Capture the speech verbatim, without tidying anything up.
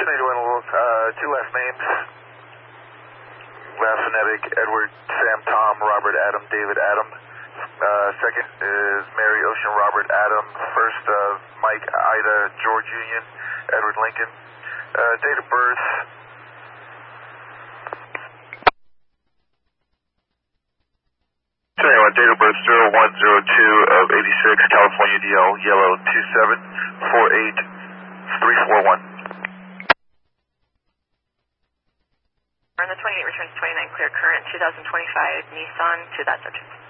ten eighty-one, uh, two last names. Last phonetic, Edward, Sam, Tom, Robert, Adam, David, Adam. Uh, second is Mary, Ocean, Robert, Adam. First, uh, Mike, Ida, George, Union, Edward, Lincoln. Uh, date of birth. Anyway, date of birth zero one zero two of eighty-six, California D L, yellow two seven four eight three four one. On the twenty-eight returns twenty-nine, clear current, two thousand twenty-five Nissan to that subject.